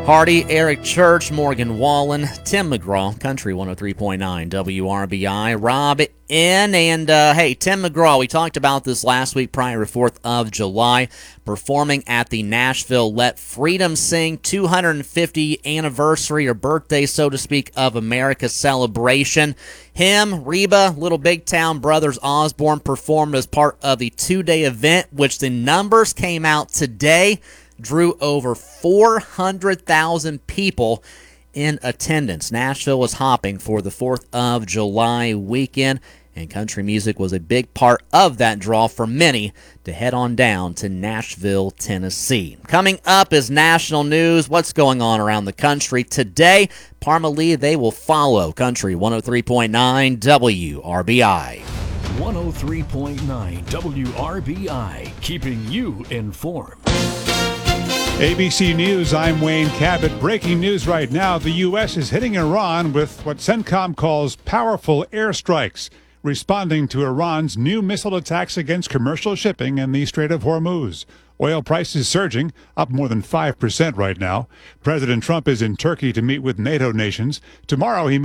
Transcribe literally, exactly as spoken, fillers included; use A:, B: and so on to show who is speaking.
A: Hardy, Eric Church, Morgan Wallen, Tim McGraw, Country one oh three point nine W R B I, Rob in, and uh, hey, Tim McGraw, we talked about this last week prior to fourth of July, performing at the Nashville Let Freedom Sing two hundred fiftieth anniversary or birthday, so to speak, of America celebration. Him, Reba, Little Big Town Brothers Osborne performed as part of the two-day event, which the numbers came out today, drew over four hundred thousand people in attendance. Nashville was hopping for the fourth of July weekend, and country music was a big part of that draw for many to head on down to Nashville, Tennessee. Coming up is national news. What's going on around the country today? Parma Lee, they will follow. Country one oh three point nine W R B I.
B: one oh three point nine W R B I, keeping you informed.
C: A B C News, I'm Wayne Cabot. Breaking news right now, the U S is hitting Iran with what CENTCOM calls powerful airstrikes, responding to Iran's new missile attacks against commercial shipping in the Strait of Hormuz. Oil prices surging, up more than five percent right now. President Trump is in Turkey to meet with NATO nations. Tomorrow he